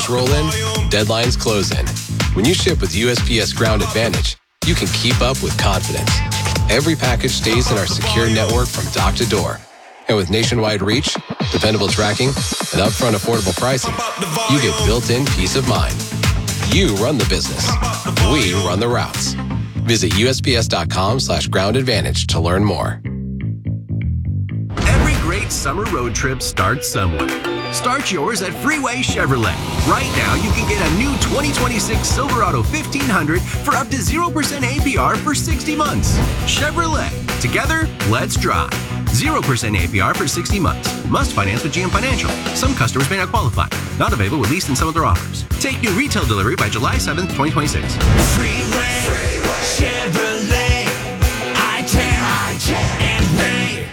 Orders roll in, deadlines close in. When you ship with USPS Ground Advantage, you can keep up with confidence. Every package stays in our secure network from dock to door. And with nationwide reach, dependable tracking, and upfront affordable pricing, you get built-in peace of mind. You run the business. We run the routes. Visit USPS.com/Ground Advantage to learn more. Every great summer road trip starts somewhere. Start yours at Freeway Chevrolet. Right now, you can get a new 2026 Silverado 1500 for up to 0% APR for 60 months. Chevrolet. Together, let's drive. 0% APR for 60 months. Must finance with GM Financial. Some customers may not qualify. Not available with lease and some other offers. Take new retail delivery by July 7th, 2026. Freeway Chevrolet. I-10 and Ray.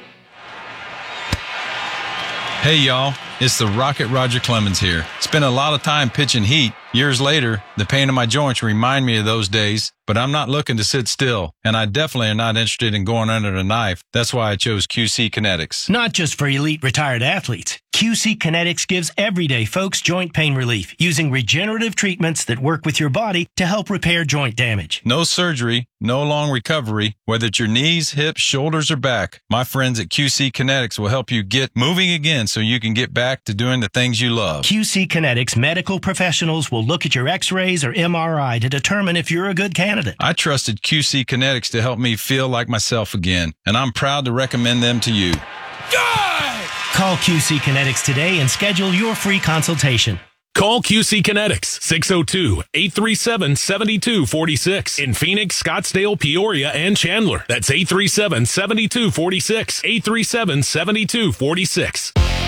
Hey, y'all. It's the Rocket Roger Clemens here. Spent a lot of time pitching heat. Years later, the pain in my joints remind me of those days, but I'm not looking to sit still, and I definitely am not interested in going under the knife. That's why I chose QC Kinetics. Not just for elite retired athletes. QC Kinetics gives everyday folks joint pain relief using regenerative treatments that work with your body to help repair joint damage. No surgery, no long recovery, whether it's your knees, hips, shoulders, or back. My friends at QC Kinetics will help you get moving again so you can get back to doing the things you love. QC Kinetics medical professionals will look at your x-rays or MRI to determine if you're a good candidate. I trusted QC Kinetics to help me feel like myself again, and I'm proud to recommend them to you. Good! Call QC Kinetics today and schedule your free consultation. Call QC Kinetics, 602-837-7246 in Phoenix, Scottsdale, Peoria, and Chandler. That's 837-7246, 837-7246.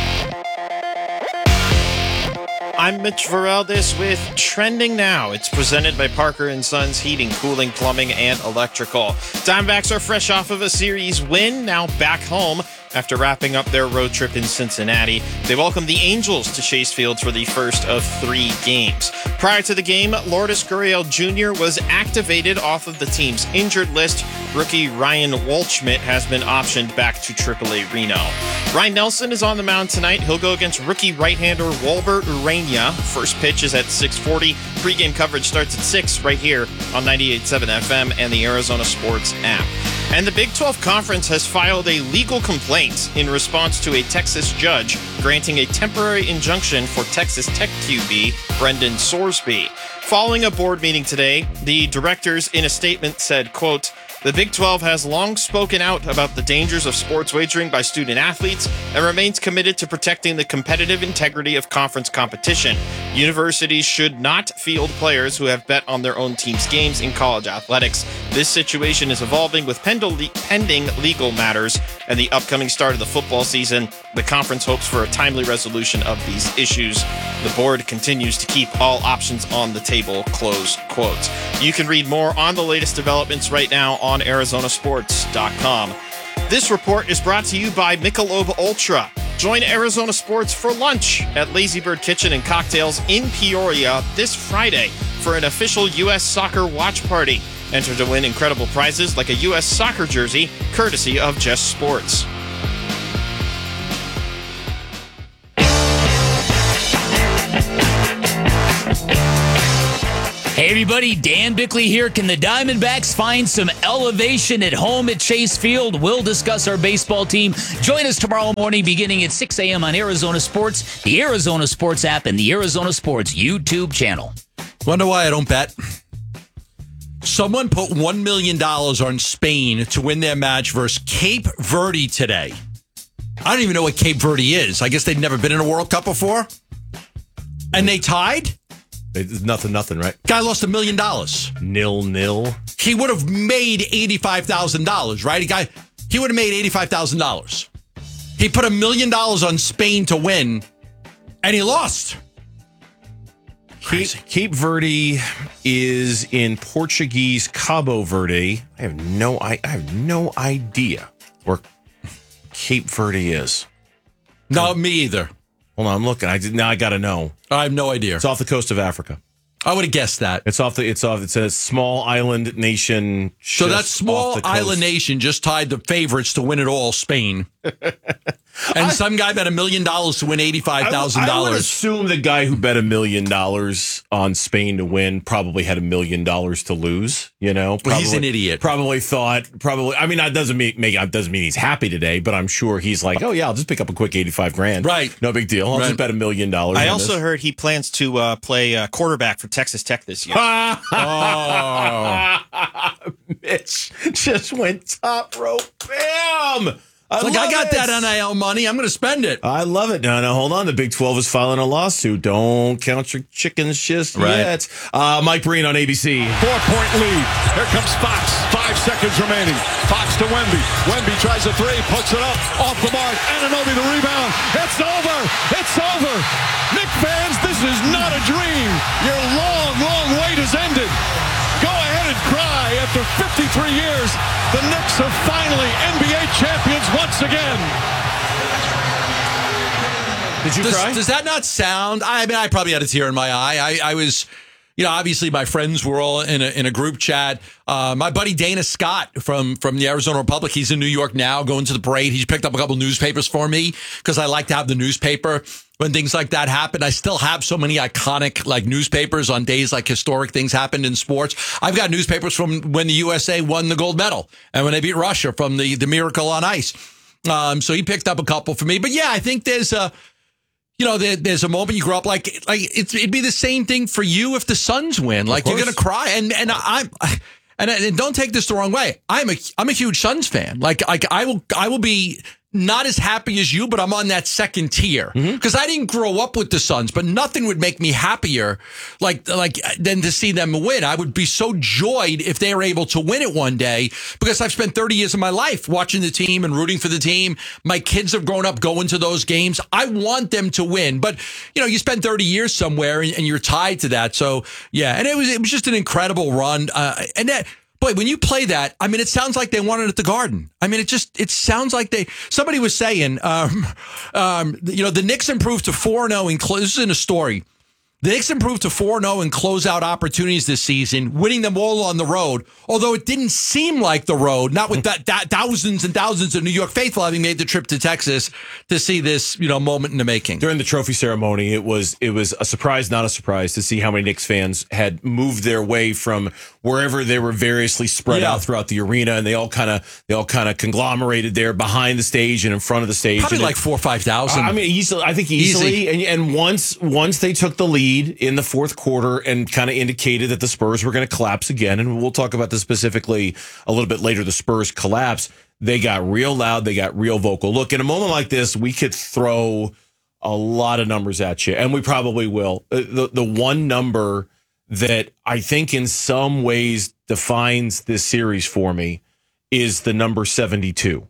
I'm Mitch Vareldis with Trending Now. It's presented by Parker & Sons Heating, Cooling, Plumbing, and Electrical. Diamondbacks are fresh off of a series win, now back home after wrapping up their road trip in Cincinnati. They welcomed the Angels to Chase Field for the first of 3 games. Prior to the game, Lourdes Gurriel Jr. was activated off of the team's injured list. Rookie Ryan Waldschmidt has been optioned back to AAA Reno. Ryan Nelson is on the mound tonight. He'll go against rookie right-hander Walbert Urania. First pitch is at 6:40. Pre-game coverage starts at 6 right here on 98.7 FM and the Arizona Sports app. And the Big 12 Conference has filed a legal complaint in response to a Texas judge granting a temporary injunction for Texas Tech QB Brendan Sorsby. Following a board meeting today, the directors in a statement said, quote, "The Big 12 has long spoken out about the dangers of sports wagering by student athletes and remains committed to protecting the competitive integrity of conference competition. Universities should not field players who have bet on their own team's games in college athletics. This situation is evolving with pending legal matters and the upcoming start of the football season. The conference hopes for a timely resolution of these issues. The board continues to keep all options on the table," close quote. You can read more on the latest developments right now on ArizonaSports.com. This report is brought to you by Michelob Ultra. Join Arizona Sports for lunch at Lazy Bird Kitchen and Cocktails in Peoria this Friday for an official U.S. soccer watch party. Enter to win incredible prizes like a U.S. soccer jersey, courtesy of Just Sports. Hey everybody, Dan Bickley here. Can the Diamondbacks find some elevation at home at Chase Field? We'll discuss our baseball team. Join us tomorrow morning beginning at 6 a.m. on Arizona Sports, the Arizona Sports app, and the Arizona Sports YouTube channel. Wonder why I don't bet? Someone put $1 million on Spain to win their match versus Cape Verde today. I don't even know what Cape Verde is. I guess they'd never been in a World Cup before. And they tied? Nothing, right? Guy lost $1 million. 0-0. He would have made $85,000, right? He would have made $85,000. He put $1 million on Spain to win, and he lost. Cape Verde is in Portuguese Cabo Verde. I have no idea where Cape Verde is. No, me either. Hold on, I'm looking. Now I got to know. I have no idea. It's off the coast of Africa. I would have guessed that. It's a small island nation. So that small island nation just tied the favorites to win it all, Spain. And some guy bet $1 million to win $85,000. I would assume the guy who bet $1 million on Spain to win probably had $1 million to lose. You know, well, he's an idiot. Probably thought. I mean, that doesn't mean he's happy today, but I'm sure he's like, oh yeah, I'll just pick up a quick $85,000. Right, no big deal. I'll just bet $1 million. I also heard he plans to play quarterback for Texas Tech this year. Mitch just went top rope. Bam. I got that NIL money. I'm going to spend it. I love it. No, hold on. The Big 12 is filing a lawsuit. Don't count your chickens just yet. Mike Breen on ABC. 4-point lead. Here comes Fox. 5 seconds remaining. Fox to Wemby. Wemby tries a three. Puts it up. Off the mark. Anunoby the rebound. It's over. It's over. Knick fans, this is not a dream. Your long wait has ended. Go ahead and cry. After 53 years, the Knicks are finally NBA champions once again. Did you cry? Does that not sound? I mean, I probably had a tear in my eye. I was, obviously my friends were all in a group chat. My buddy Dana Scott from the Arizona Republic, he's in New York now, going to the parade. He picked up a couple newspapers for me because I like to have the newspaper when things like that happen. I still have so many iconic newspapers on days like historic things happened in sports. I've got newspapers from when the USA won the gold medal and when they beat Russia from the Miracle on Ice. So he picked up a couple for me. But yeah, I think there's a moment you grow up it'd be the same thing for you if the Suns win. You're going to cry. And don't take this the wrong way. I'm a huge Suns fan. I will be not as happy as you, but I'm on that second tier because I didn't grow up with the Suns, but nothing would make me happier than to see them win. I would be so joyed if they were able to win it one day because I've spent 30 years of my life watching the team and rooting for the team. My kids have grown up going to those games. I want them to win, but you spend 30 years somewhere and you're tied to that. So yeah, and it was just an incredible run. And that, boy, when you play that, I mean, it sounds like they won it at the Garden. I mean, it sounds like somebody was saying, the Knicks improved to 4-0 this is in a story. The Knicks improved to 4-0 in closeout opportunities this season, winning them all on the road, although it didn't seem like the road, not with that thousands and thousands of New York faithful having made the trip to Texas to see this, moment in the making. During the trophy ceremony, it was a surprise, not a surprise, to see how many Knicks fans had moved their way from wherever they were variously spread out throughout the arena, and they all kind of conglomerated there behind the stage and in front of the stage. Probably like 4,000 or 5,000. I mean, I think easily. And once they took the lead in the fourth quarter and kind of indicated that the Spurs were going to collapse again, and we'll talk about this specifically a little bit later, the Spurs collapse, they got real loud, they got real vocal. Look, in a moment like this, we could throw a lot of numbers at you, and we probably will. The one number that I think in some ways defines this series for me is the number 72.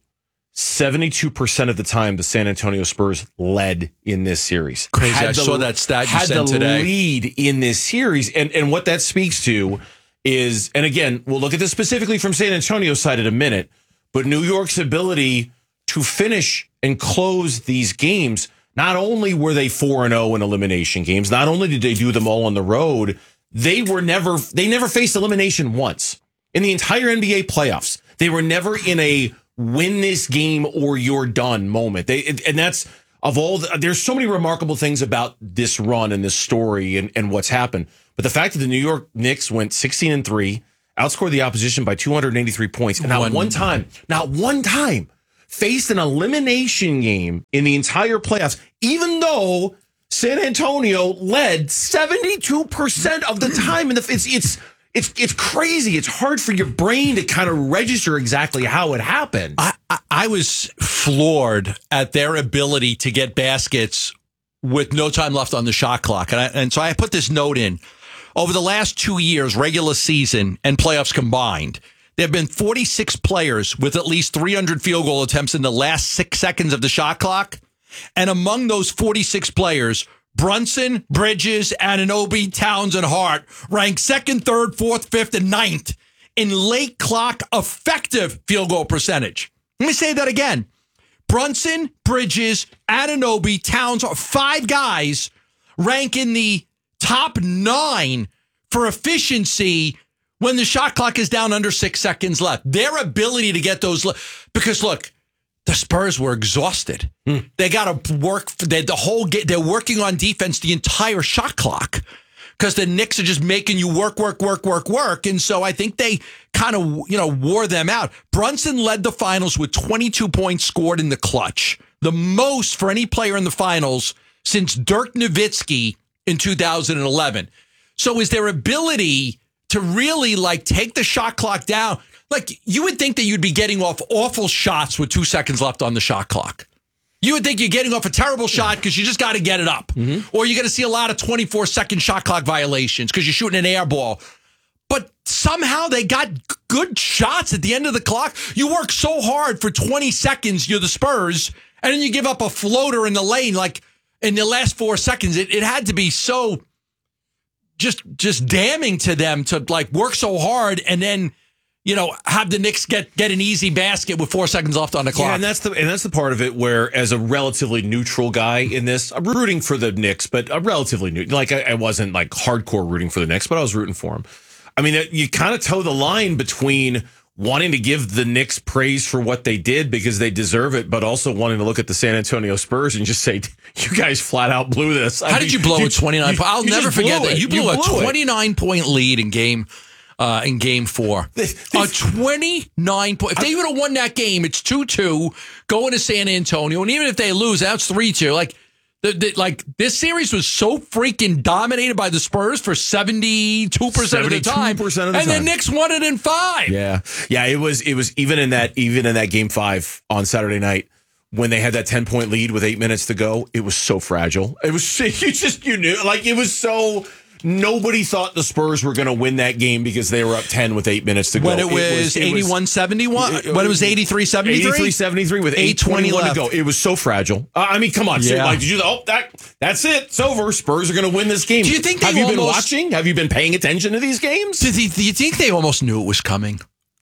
72% of the time, the San Antonio Spurs led in this series. Crazy. I saw that stat you sent today. Had the lead in this series. And what that speaks to is, and again, we'll look at this specifically from San Antonio's side in a minute, but New York's ability to finish and close these games, not only were they 4-0 in elimination games, not only did they do them all on the road, they never faced elimination once. In the entire NBA playoffs, they were never in a win this game or you're done moment. There's so many remarkable things about this run and this story and what's happened. But the fact that the New York Knicks went 16-3, outscored the opposition by 283 points, and not one time faced an elimination game in the entire playoffs, even though San Antonio led 72% of the time. It's crazy. It's hard for your brain to kind of register exactly how it happened. I was floored at their ability to get baskets with no time left on the shot clock. And so I put this note in. Over the last 2 years, regular season and playoffs combined, there have been 46 players with at least 300 field goal attempts in the last 6 seconds of the shot clock. And among those 46 players, Brunson, Bridges, Anunoby, Towns, and Hart ranked 2nd, 3rd, 4th, 5th, and 9th in late clock effective field goal percentage. Let me say that again. Brunson, Bridges, Anunoby, Towns are 5 guys rank in the top 9 for efficiency when the shot clock is down under 6 seconds left. Their ability to get those, because look, the Spurs were exhausted. They got to work for the whole game. They're working on defense the entire shot clock because the Knicks are just making you work. And so I think they kind of, wore them out. Brunson led the finals with 22 points scored in the clutch, the most for any player in the finals since Dirk Nowitzki in 2011. So is their ability to really take the shot clock down? You would think that you'd be getting off awful shots with 2 seconds left on the shot clock. You would think you're getting off a terrible shot because you just got to get it up. Mm-hmm. Or you're going to see a lot of 24-second shot clock violations because you're shooting an air ball. But somehow they got good shots at the end of the clock. You work so hard for 20 seconds, you're the Spurs, and then you give up a floater in the lane in the last 4 seconds. It had to be so just damning to them to work so hard and then have the Knicks get an easy basket with 4 seconds left on the clock. Yeah, and that's the part of it where, as a relatively neutral guy in this, I'm rooting for the Knicks, but I'm relatively new. I wasn't hardcore rooting for the Knicks, but I was rooting for them. I mean, you kind of toe the line between wanting to give the Knicks praise for what they did because they deserve it, but also wanting to look at the San Antonio Spurs and just say, you guys flat out blew this. How did you blow a 29 point? I'll never forget that. You blew a 29-point lead in game 4. A 29 point. If they would have won that game, it's 2-2 going to San Antonio. And even if they lose, that's 3-2. This series was so freaking dominated by the Spurs for 72% of the time. And the Knicks won it in 5. Yeah. Yeah, it was even in that game 5 on Saturday night when they had that 10-point lead with 8 minutes to go, it was so fragile. It was you knew it was so. Nobody thought the Spurs were going to win that game because they were up 10 with 8 minutes to go. When it was 81-71? When it was 83-73? 83-73 with 8:21 to go. It was so fragile. I mean, come on. Yeah. Did you? That's it. It's over. Spurs are going to win this game. Do you think Have you been watching? Have you been paying attention to these games? Do you think they almost knew it was coming?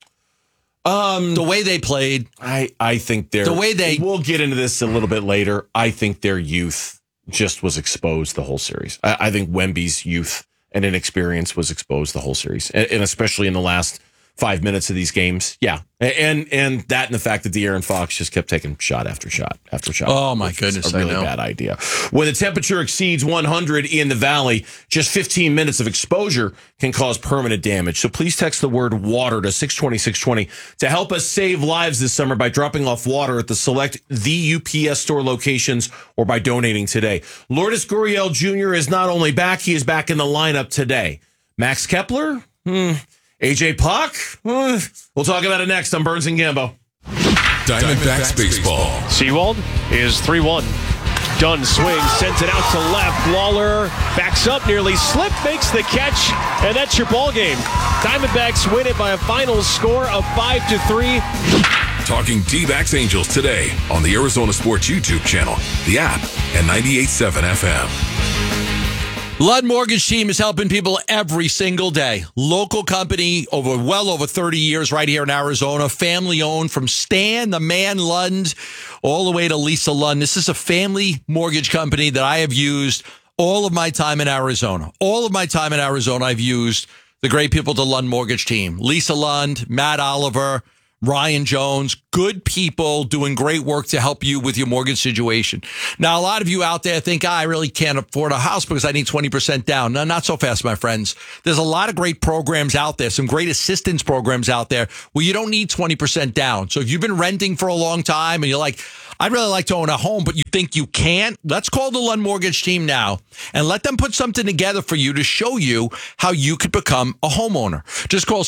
The way they played. I think we'll get into this a little bit later. I think their youth just was exposed the whole series. I think Wemby's youth and inexperience was exposed the whole series, and especially in the last 5 minutes of these games. Yeah, and that and the fact that De'Aaron Fox just kept taking shot after shot after shot. Oh my goodness, a really bad idea. When the temperature exceeds 100 in the valley, just 15 minutes of exposure can cause permanent damage. So please text the word water to 620-620 to help us save lives this summer by dropping off water at the select The UPS store locations or by donating today. Lourdes Gurriel Jr. is not only back, he is back in the lineup today. Max Kepler? AJ Puck? We'll talk about it next on Burns and Gambo. Diamondbacks baseball. Seawald is 3-1. Dunn swings, sends it out to left. Lawler backs up, nearly slipped, makes the catch, and that's your ball game. Diamondbacks win it by a final score of 5-3. Talking D-backs Angels today on the Arizona Sports YouTube channel, the app, and 98.7 FM. Lund Mortgage Team is helping people every single day. Local company well over 30 years right here in Arizona. Family owned from Stan, the man Lund, all the way to Lisa Lund. This is a family mortgage company that I have used all of my time in Arizona. All of my time in Arizona, I've used the great people at the Lund Mortgage Team. Lisa Lund, Matt Oliver, Ryan Jones, good people doing great work to help you with your mortgage situation. Now, a lot of you out there think, I really can't afford a house because I need 20% down. No, not so fast, my friends. There's a lot of great programs out there, some great assistance programs out there where you don't need 20% down. So if you've been renting for a long time and you're like, I'd really like to own a home, but you think you can't, let's call the Lund Mortgage Team now and let them put something together for you to show you how you could become a homeowner. Just call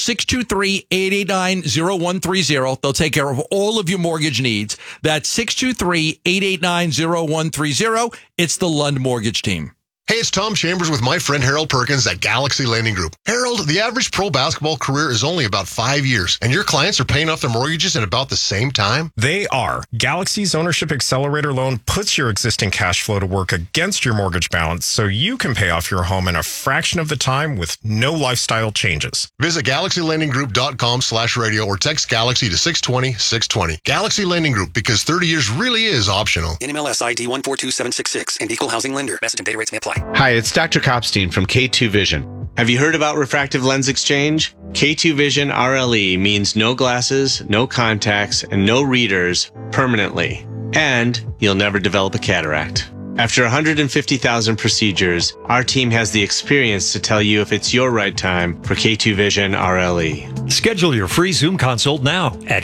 623-889-0130. They'll take care of all of your mortgage needs. That's 623-889-0130. It's the Lund Mortgage Team. Hey, it's Tom Chambers with my friend Harold Perkins at Galaxy Lending Group. Harold, the average pro basketball career is only about 5 years, and your clients are paying off their mortgages in about the same time? They are. Galaxy's Ownership Accelerator loan puts your existing cash flow to work against your mortgage balance so you can pay off your home in a fraction of the time with no lifestyle changes. Visit GalaxyLendingGroup.com/radio or text Galaxy to 620-620. Galaxy Lending Group, because 30 years really is optional. NMLS ID 142766 and Equal Housing Lender. Message and data rates may apply. Hi, it's Dr. Kopstein from K2 Vision. Have you heard about refractive lens exchange? K2 Vision RLE means no glasses, no contacts, and no readers permanently. And you'll never develop a cataract. After 150,000 procedures, our team has the experience to tell you if it's your right time for K2 Vision RLE. Schedule your free Zoom consult now at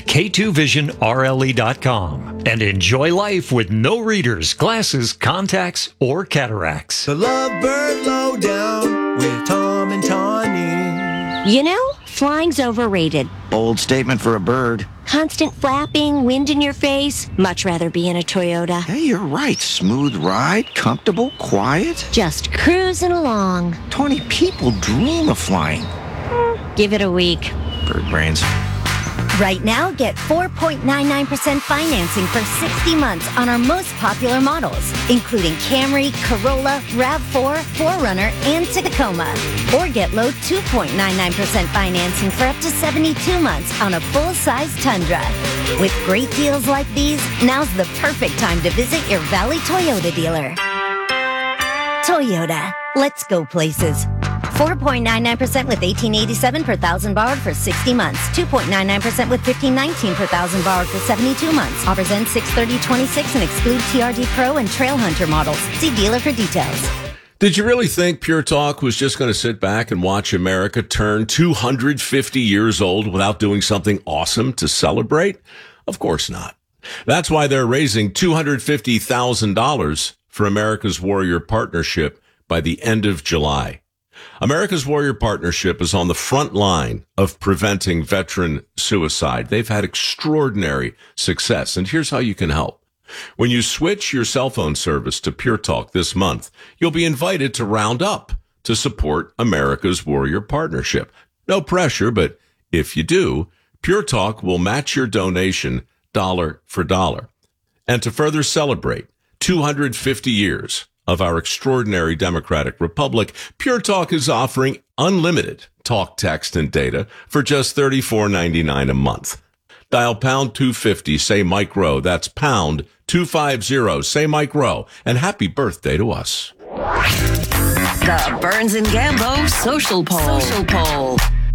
k2visionrle.com and enjoy life with no readers, glasses, contacts, or cataracts. The Lovebird Lowdown with Tom and Tawny. You know, flying's overrated. Bold statement for a bird. Constant flapping, wind in your face. Much rather be in a Toyota. Hey, you're right. Smooth ride, comfortable, quiet. Just cruising along. 20 people dream of flying. Give it a week. Bird brains. Right now, get 4.99% financing for 60 months on our most popular models, including Camry, Corolla, RAV4, 4Runner, and Tacoma. Or get low 2.99% financing for up to 72 months on a full-size Tundra. With great deals like these, now's the perfect time to visit your Valley Toyota dealer. Toyota. Let's go places. 4.99% with $1,887 per thousand borrowed for 60 months. 2.99% with $1,519 per thousand borrowed for 72 months. Offers end 6/30/26 and exclude TRD Pro and Trail Hunter models. See dealer for details. Did you really think Pure Talk was just going to sit back and watch America turn 250 years old without doing something awesome to celebrate? Of course not. That's why they're raising $250,000 for America's Warrior Partnership by the end of July. America's Warrior Partnership is on the front line of preventing veteran suicide. They've had extraordinary success, and here's how you can help. When you switch your cell phone service to Pure Talk this month, you'll be invited to round up to support America's Warrior Partnership. No pressure, but if you do, Pure Talk will match your donation dollar for dollar. And to further celebrate 250 years of our extraordinary democratic republic, Pure Talk is offering unlimited talk, text, and data for just $34.99 a month. Dial pound 250, say Mike Rowe. That's pound 250, say Mike Rowe. And happy birthday to us. The Burns and Gambo Social Poll.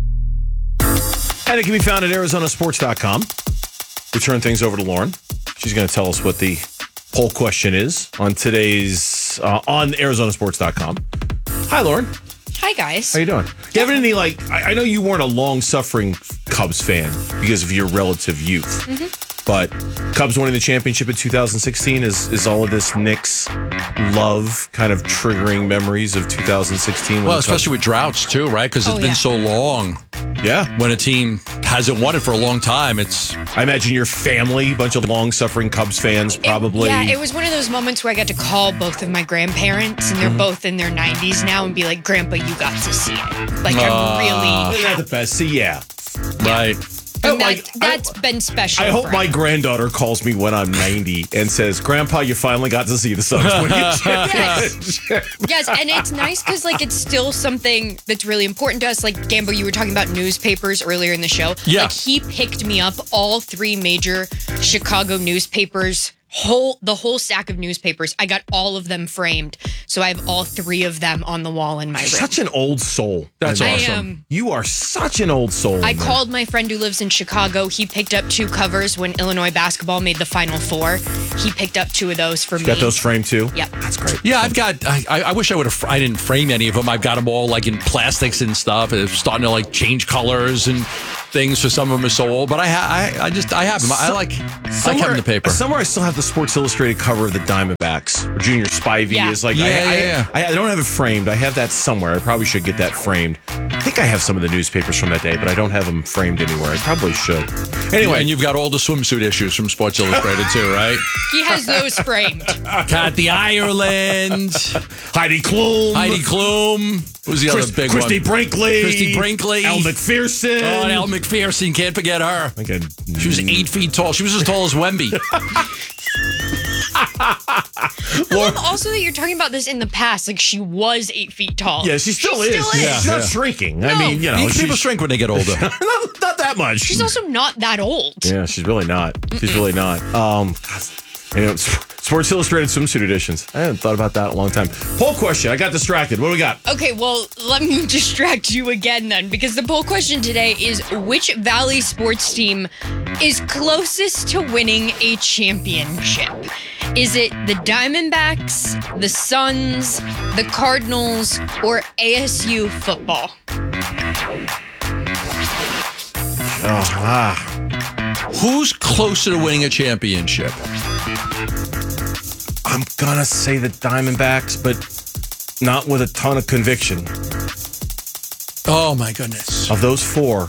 And it can be found at ArizonaSports.com. We turn things over to Lauren. She's going to tell us what the poll question is on today's on ArizonaSports.com. Hi, Lauren. Hi, guys. How you doing? You have any, I know you weren't a long-suffering Cubs fan because of your relative youth, but Cubs winning the championship in 2016 is all of this Knicks love kind of triggering memories of 2016? Well, especially with droughts, too, right? Because it's been so long. Yeah. When a team hasn't won it for a long time, I imagine your family, a bunch of long-suffering Cubs fans, probably. It was one of those moments where I got to call both of my grandparents, and they're both in their 90s now, and be like, Grandpa, you got to see it. Like, I'm really... Isn't that the best? See, yeah. Right. And that's been special. I hope my granddaughter calls me when I'm 90 and says, Grandpa, you finally got to see the Sox win a championship. Yes, and it's nice because, it's still something that's really important to us. Like, Gambo, you were talking about newspapers earlier in the show. Yeah. Like, he picked me up all three major Chicago newspapers, the whole stack of newspapers. I got all of them framed. So I have all three of them on the wall in my room. Such an old soul. That's awesome. You are such an old soul. I called my friend who lives in Chicago. He picked up 2 covers when Illinois basketball made the Final Four. He picked up 2 of those for me. Got those framed too? Yep. That's great. Yeah, I've got, I wish I didn't frame any of them. I've got them all in plastics and stuff. It's starting to change colors and things, so some of them are so old. But I have them. I like having the paper. Somewhere I still have the Sports Illustrated cover of the Diamondbacks. Or Junior Spivey is I don't have it framed. I have that somewhere. I probably should get that framed. I think I have some of the newspapers from that day, but I don't have them framed anywhere. I probably should. Anyway. And you've got all the swimsuit issues from Sports Illustrated too, right? He has those framed. Kathy Ireland. Heidi Klum. Who's the other big Christy one? Brinkley. Elle McPherson. Oh, Elle McPherson. Can't forget her. She was 8 feet tall. She was as tall as Wemby. Also that you're talking about this in the past, she was 8 feet tall. Yeah, she still is. She's not shrinking. No. I mean, people shrink when they get older. not that much. She's also not that old. Yeah, she's really not. She's really not. Sports Illustrated swimsuit editions. I hadn't thought about that in a long time. Poll question. I got distracted. What do we got? Okay, well, let me distract you again then, because the poll question today is which Valley sports team is closest to winning a championship? Is it the Diamondbacks, the Suns, the Cardinals, or ASU football? Who's closer to winning a championship? I'm going to say the Diamondbacks, but not with a ton of conviction. Oh, my goodness. Of those four.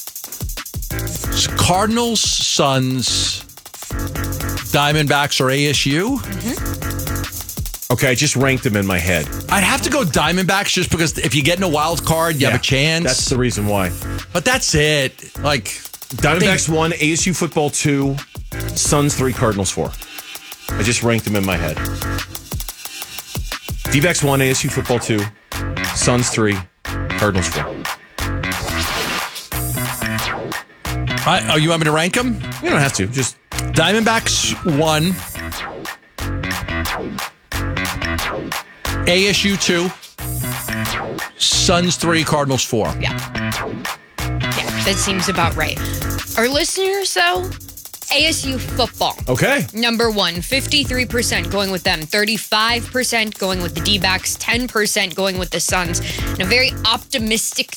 Cardinals, Suns, Diamondbacks, or ASU? Mm-hmm. Okay, I just ranked them in my head. I'd have to go Diamondbacks just because if you get in a wild card, you have a chance. That's the reason why. But that's it. Like Diamondbacks 1, ASU football 2, Suns 3, Cardinals 4. I just ranked them in my head. D-backs 1, ASU football 2, Suns 3, Cardinals 4. Oh, you want me to rank them? You don't have to. Just Diamondbacks 1, ASU 2, Suns 3, Cardinals 4. Yeah, that seems about right. Our listeners, though, ASU football. Okay. Number 1, 53% going with them, 35% going with the D-backs, 10% going with the Suns, and a very optimistic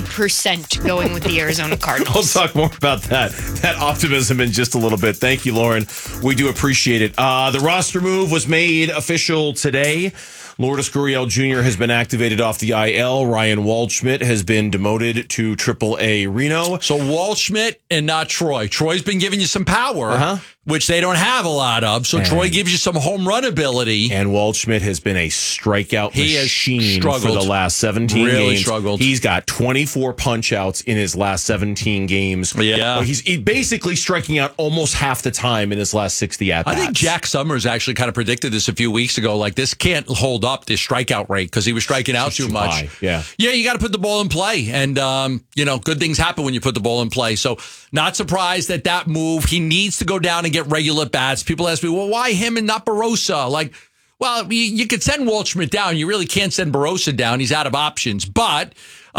3% going with the Arizona Cardinals. We'll talk more about that optimism in just a little bit. Thank you, Lauren. We do appreciate it. The roster move was made official today. Lourdes Gurriel Jr. has been activated off the IL. Ryan Waldschmidt has been demoted to AAA Reno. So Waldschmidt and not Troy. Troy's been giving you some power, which they don't have a lot of. So Troy gives you some home run ability. And Waldschmidt has been a strikeout machine for the last 17 games. Struggled. He's got 24 punch-outs in his last 17 games. Yeah. He's basically striking out almost half the time in his last 60 at-bats. I think Jack Summers actually kind of predicted this a few weeks ago. Like, this can't hold up, this strikeout rate, because he was striking out too much. High. Yeah, you got to put the ball in play. And, good things happen when you put the ball in play. So not surprised at that move. He needs to go down and get regular bats. People ask me, well, why him and not Barossa? Like, well, you could send Waldschmidt down. You really can't send Barossa down. He's out of options. But,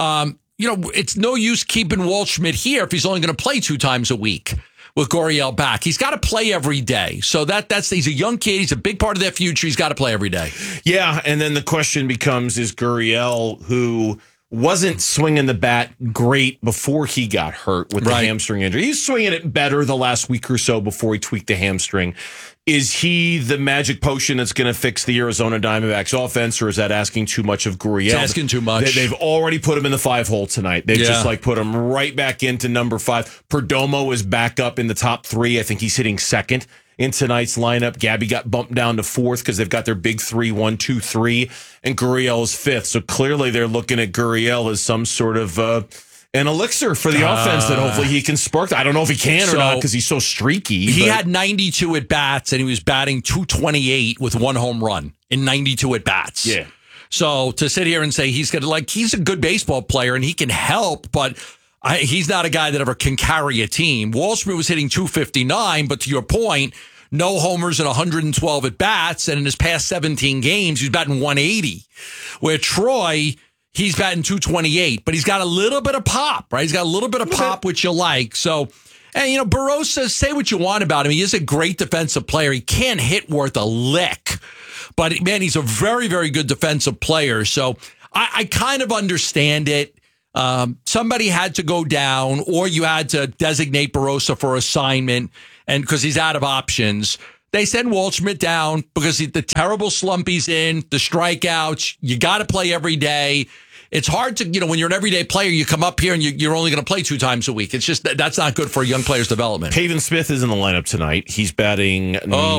it's no use keeping Waldschmidt here if he's only going to play 2 times a week with Gurriel back. He's got to play every day. So he's a young kid. He's a big part of their future. He's got to play every day. Yeah, and then the question becomes, is Gurriel, who wasn't swinging the bat great before he got hurt with the hamstring injury. He's swinging it better the last week or so before he tweaked the hamstring. Is he the magic potion that's going to fix the Arizona Diamondbacks offense, or is that asking too much of Gurriel? It's asking too much. They've already put him in the 5-hole tonight. They've just put him right back into number 5. Perdomo is back up in the top 3. I think he's hitting second in tonight's lineup. Gabby got bumped down to 4th because they've got their big 3, 1, 2, 3, and Gurriel is 5th. So clearly they're looking at Gurriel as some sort of an elixir for the offense that hopefully he can spark. I don't know if he can or not because he's so streaky. He had 92 at bats and he was batting .228 with 1 home run in 92 at bats. Yeah. So to sit here and say he's a good baseball player and he can help, but he's not a guy that ever can carry a team. Waldschmidt was hitting .259, but to your point, no homers and 112 at bats, and in his past 17 games, he's batting .180. Where Troy, he's batting .228, but he's got a little bit of pop, right? He's got a little bit of pop, which you like. So, and Barossa, say what you want about him. He is a great defensive player. He can't hit worth a lick, but man, he's a very, very good defensive player. So I kind of understand it. Somebody had to go down, or you had to designate Barossa for assignment, and because he's out of options, they send Waldschmidt down because the terrible slump he's in, the strikeouts. You got to play every day. It's hard to, when you're an everyday player, you come up here and you're only going to play 2 times a week. It's just that's not good for a young player's development. Pavin Smith is in the lineup tonight. He's batting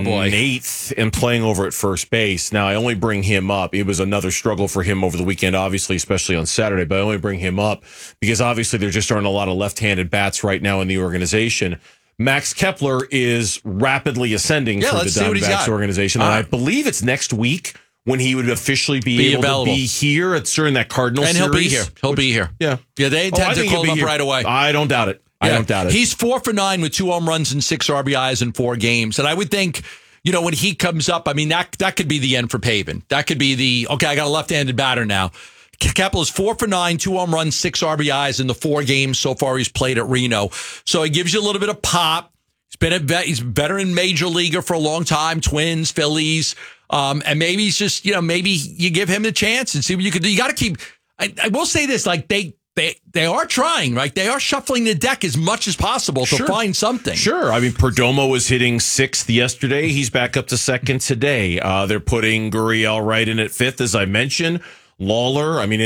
8th and playing over at first base. Now, I only bring him up. It was another struggle for him over the weekend, obviously, especially on Saturday. But I only bring him up because obviously there just aren't a lot of left-handed bats right now in the organization. Max Kepler is rapidly ascending for the Diamondbacks organization. And I believe it's next week when he would officially be able to be here. It's during that Cardinals series. And he'll be here. He'll be here. Yeah. Yeah, they intend to call him up right away. I don't doubt it. I don't doubt it. He's 4 for 9 with 2 home runs and 6 RBIs in 4 games. And I would think, when he comes up, I mean, that could be the end for Pavin. That could be I got a left-handed batter now. Kepler's 4 for 9, 2 home runs, 6 RBIs in the 4 games so far he's played at Reno. So it gives you a little bit of pop. He's better in major leaguer for a long time, Twins, Phillies. And maybe he's just, maybe you give him a chance and see what you can do. You got to keep, I will say this, like they are trying, right? They are shuffling the deck as much as possible to find something. Sure. I mean, Perdomo was hitting 6th yesterday. He's back up to 2nd today. They're putting Gurriel right in at 5th, as I mentioned. Lawler, I mean,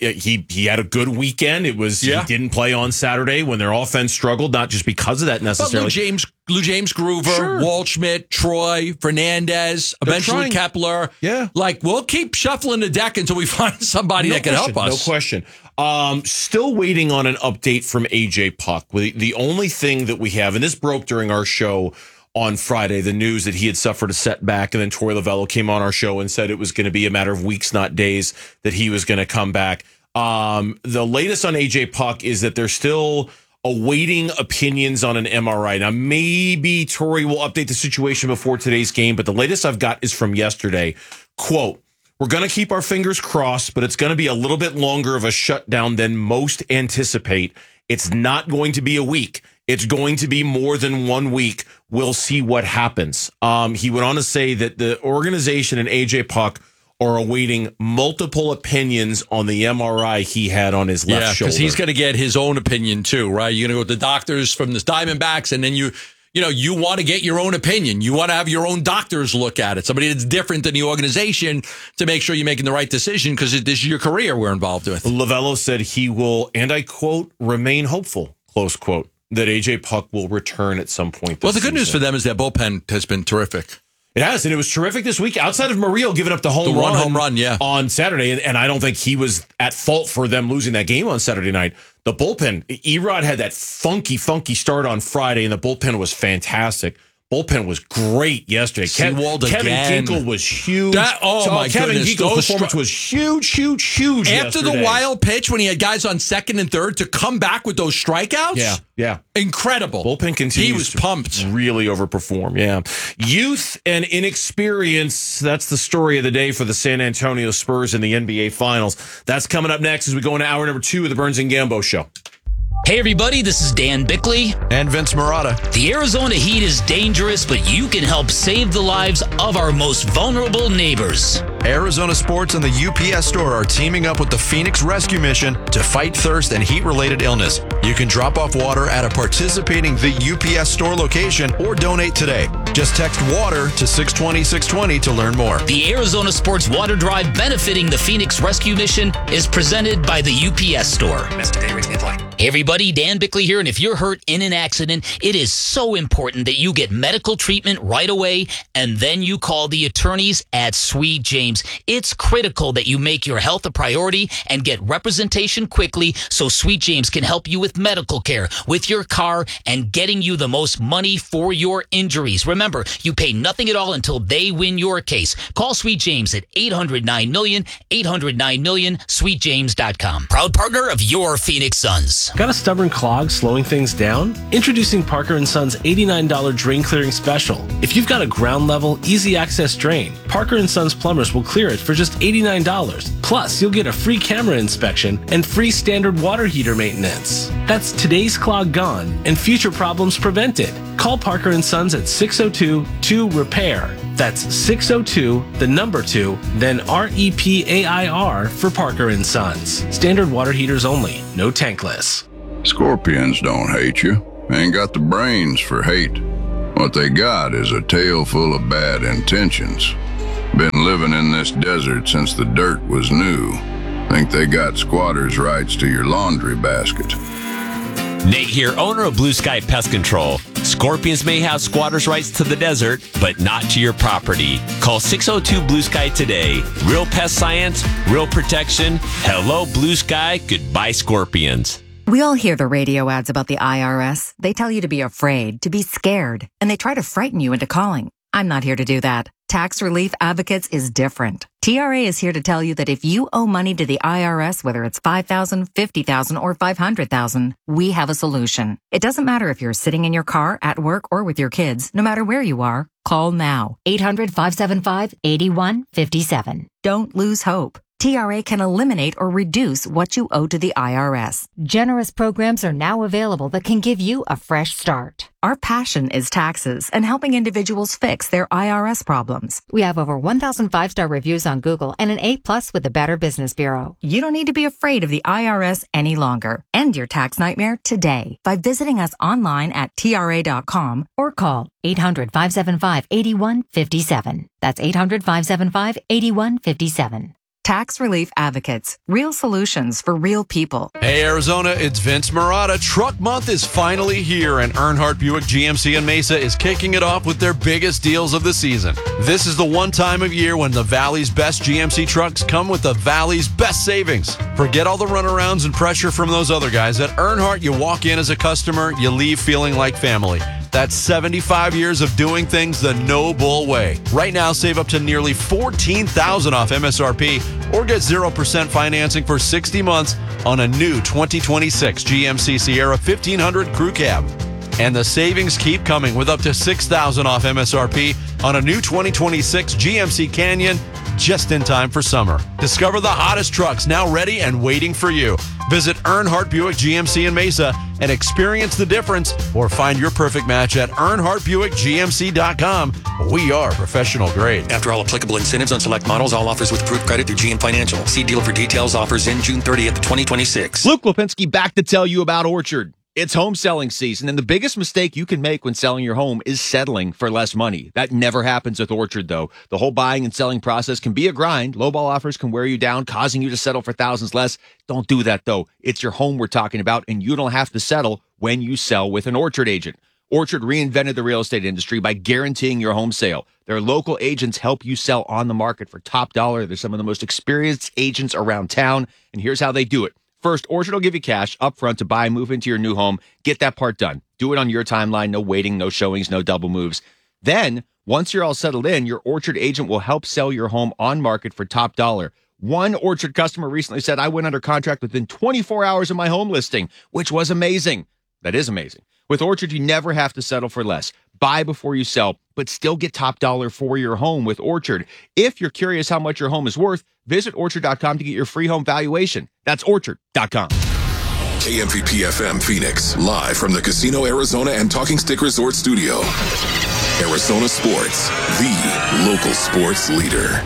he had a good weekend. He didn't play on Saturday when their offense struggled, not just because of that necessarily. But Lou James Groover, Waldschmidt, Troy, Fernandez, eventually Kepler. Yeah. Like, we'll keep shuffling the deck until we find somebody that can help us. No question. Still waiting on an update from AJ Puck. The only thing that we have, and this broke during our show on Friday, the news that he had suffered a setback, and then Torey Lovello came on our show and said it was going to be a matter of weeks, not days, that he was going to come back. The latest on AJ Puck is that they're still awaiting opinions on an MRI. Now, maybe Torey will update the situation before today's game, but the latest I've got is from yesterday. Quote, "We're going to keep our fingers crossed, but it's going to be a little bit longer of a shutdown than most anticipate. It's not going to be a week. It's going to be more than 1 week. We'll see what happens." He went on to say that the organization and AJ Puck are awaiting multiple opinions on the MRI he had on his left shoulder. Because he's going to get his own opinion too, right? You're going to go to the doctors from the Diamondbacks, and then you want to get your own opinion. You want to have your own doctors look at it, somebody that's different than the organization, to make sure you're making the right decision, because this is your career we're involved with. Lovello said he will, and I quote, "remain hopeful," close quote, that AJ Puck will return at some point this Well, the good news season. for them is that bullpen has been terrific. It has, and it was terrific this week. Outside of Murillo giving up the home run on Saturday, and I don't think he was at fault for them losing that game on Saturday night. The bullpen, Erod had that funky start on Friday, and the bullpen was fantastic. Bullpen was great yesterday. Kevin Ginkel was huge. Kevin Ginkel's performance was huge. After the wild pitch, when he had guys on 2nd and 3rd, to come back with those strikeouts, yeah, incredible. Bullpen continues. He was pumped, really overperform. Yeah, youth and inexperience. That's the story of the day for the San Antonio Spurs in the NBA Finals. That's coming up next as we go into hour number 2 of the Burns and Gambo Show. Hey everybody, this is Dan Bickley. And Vince Marotta. The Arizona heat is dangerous, but you can help save the lives of our most vulnerable neighbors. Arizona Sports and the UPS Store are teaming up with the Phoenix Rescue Mission to fight thirst and heat-related illness. You can drop off water at a participating The UPS Store location or donate today. Just text WATER to 620-620 to learn more. The Arizona Sports Water Drive benefiting the Phoenix Rescue Mission is presented by the UPS Store. Hey everybody, Dan Bickley here, and if you're hurt in an accident, it is so important that you get medical treatment right away, and then you call the attorneys at Sweet James. It's critical that you make your health a priority and get representation quickly so Sweet James can help you with medical care, with your car, and getting you the most money for your injuries. Remember, you pay nothing at all until they win your case. Call Sweet James at 800-9-MILLION, 800-9-MILLION, sweetjames.com. Proud partner of your Phoenix Suns. Got a stubborn clog slowing things down? Introducing Parker & Son's $89 drain clearing special. If you've got a ground level, easy access drain, Parker & Son's plumbers will clear it for just $89. Plus, you'll get a free camera inspection and free standard water heater maintenance. That's today's clog gone and future problems prevented. Call Parker & Sons at 602-2-REPAIR. That's 602-2, then REPAIR for Parker & Sons. Standard water heaters only, no tankless. Scorpions don't hate you. Ain't got the brains for hate. What they got is a tail full of bad intentions. Been living in this desert since the dirt was new. Think they got squatters' rights to your laundry basket. Nate here, owner of Blue Sky Pest Control. Scorpions may have squatters' rights to the desert, but not to your property. Call 602 Blue Sky today. Real pest science, real protection. Hello, Blue Sky. Goodbye, Scorpions. We all hear the radio ads about the IRS. They tell you to be afraid, to be scared, and they try to frighten you into calling. I'm not here to do that. Tax Relief Advocates is different. TRA is here to tell you that if you owe money to the IRS, whether it's $5,000, $50,000, or $500,000, we have a solution. It doesn't matter if you're sitting in your car, at work, or with your kids. No matter where you are, call now. 800-575-8157. Don't lose hope. TRA can eliminate or reduce what you owe to the IRS. Generous programs are now available that can give you a fresh start. Our passion is taxes and helping individuals fix their IRS problems. We have over 1,000 5-star reviews on Google and an A+ with the Better Business Bureau. You don't need to be afraid of the IRS any longer. End your tax nightmare today by visiting us online at TRA.com or call 800-575-8157. That's 800-575-8157. Tax Relief Advocates. Real solutions for real people. Hey, Arizona, it's Vince Marotta. Truck Month is finally here, and Earnhardt Buick GMC in Mesa is kicking it off with their biggest deals of the season. This is the one time of year when the Valley's best GMC trucks come with the Valley's best savings. Forget all the runarounds and pressure from those other guys. At Earnhardt, you walk in as a customer, you leave feeling like family. That's 75 years of doing things the no bull way. Right now, save up to nearly $14,000 off MSRP or get 0% financing for 60 months on a new 2026 GMC Sierra 1500 Crew Cab. And the savings keep coming with up to $6,000 off MSRP on a new 2026 GMC Canyon just in time for summer. Discover the hottest trucks now ready and waiting for you. Visit Earnhardt Buick GMC in Mesa and experience the difference, or find your perfect match at EarnhardtBuickGMC.com. We are professional grade. After all applicable incentives on select models, all offers with approved credit through GM Financial. See dealer for details. Offers in June 30th, 2026. Luke Lipinski back to tell you about Orchard. It's home selling season, and the biggest mistake you can make when selling your home is settling for less money. That never happens with Orchard, though. The whole buying and selling process can be a grind. Lowball offers can wear you down, causing you to settle for thousands less. Don't do that, though. It's your home we're talking about, and you don't have to settle when you sell with an Orchard agent. Orchard reinvented the real estate industry by guaranteeing your home sale. Their local agents help you sell on the market for top dollar. They're some of the most experienced agents around town, and here's how they do it. First, Orchard will give you cash up front to buy and move into your new home. Get that part done. Do it on your timeline. No waiting, no showings, no double moves. Then, once you're all settled in, your Orchard agent will help sell your home on market for top dollar. One Orchard customer recently said, I went under contract within 24 hours of my home listing, which was amazing. That is amazing. With Orchard, you never have to settle for less. Buy before you sell, but still get top dollar for your home with Orchard. If you're curious how much your home is worth, visit Orchard.com to get your free home valuation. That's Orchard.com. KMVP FM Phoenix, live from the Casino Arizona and Talking Stick Resort Studio. Arizona Sports, the local sports leader.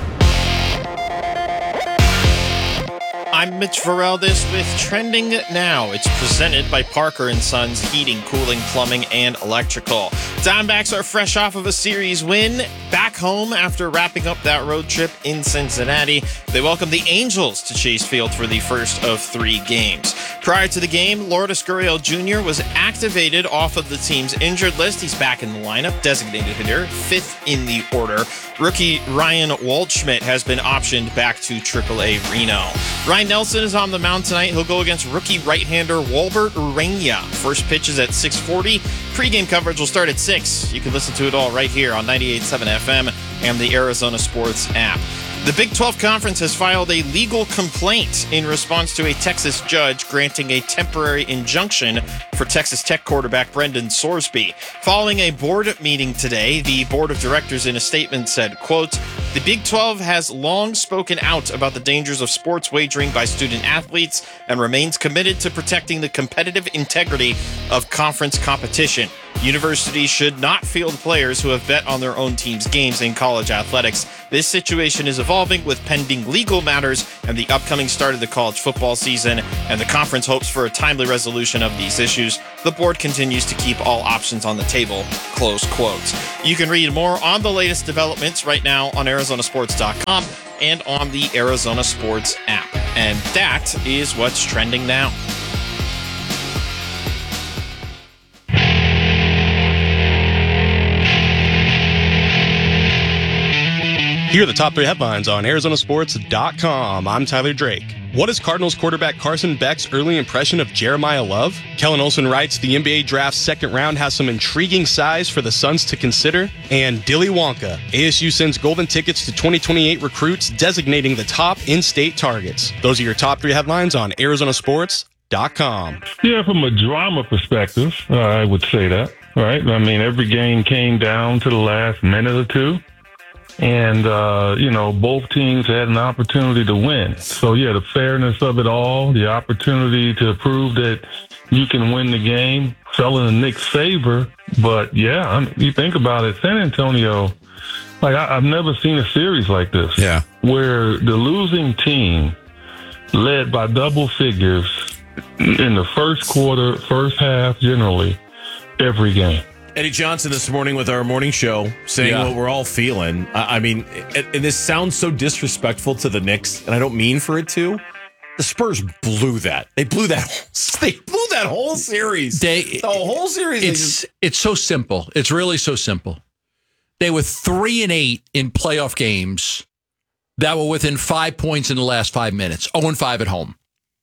I'm Mitch Vareldes with Trending Now. It's presented by Parker & Sons Heating, Cooling, Plumbing, and Electrical. Diamondbacks are fresh off of a series win back home after wrapping up that road trip in Cincinnati. They welcome the Angels to Chase Field for the first of 3 games. Prior to the game, Lourdes Gurriel Jr. was activated off of the team's injured list. He's back in the lineup, designated hitter, 5th in the order. Rookie Ryan Waldschmidt has been optioned back to AAA Reno. Ryan Nelson is on the mound tonight. He'll go against rookie right-hander Walbert Urania. First pitch is at 6:40. Pre-game coverage will start at 6. You can listen to it all right here on 98.7 FM and the Arizona Sports app. The Big 12 Conference has filed a legal complaint in response to a Texas judge granting a temporary injunction for Texas Tech quarterback Brendan Sorsby. Following a board meeting today, the board of directors in a statement said, quote, "The Big 12 has long spoken out about the dangers of sports wagering by student athletes and remains committed to protecting the competitive integrity of conference competition. Universities should not field players who have bet on their own team's games in college athletics. This situation is evolving with pending legal matters and the upcoming start of the college football season, and the conference hopes for a timely resolution of these issues. The board continues to keep all options on the table," close quotes. You can read more on the latest developments right now on ArizonaSports.com and on the Arizona Sports app. And that is what's trending now. Here are the top 3 headlines on ArizonaSports.com. I'm Tyler Drake. What is Cardinals quarterback Carson Beck's early impression of Jeremiah Love? Kellen Olson writes, the NBA draft's second round has some intriguing size for the Suns to consider. And Dilly Wonka, ASU sends golden tickets to 2028 recruits, designating the top in-state targets. Those are your top 3 headlines on ArizonaSports.com. Yeah, from a drama perspective, I would say that, right? I mean, every game came down to the last minute or two. And, both teams had an opportunity to win. So, yeah, the fairness of it all, the opportunity to prove that you can win the game, fell in the Knicks' favor. But, yeah, you think about it, San Antonio, I've never seen a series like this. Yeah. Where the losing team led by double figures in the first quarter, first half, generally, every game. Eddie Johnson this morning with our morning show saying what we're all feeling. I mean, and this sounds so disrespectful to the Knicks, and I don't mean for it to. The Spurs blew that. They blew that. They blew that whole series. The whole series. It's so simple. It's really so simple. They were 3-8 in playoff games that were within 5 points in the last 5 minutes. 0-5 at home.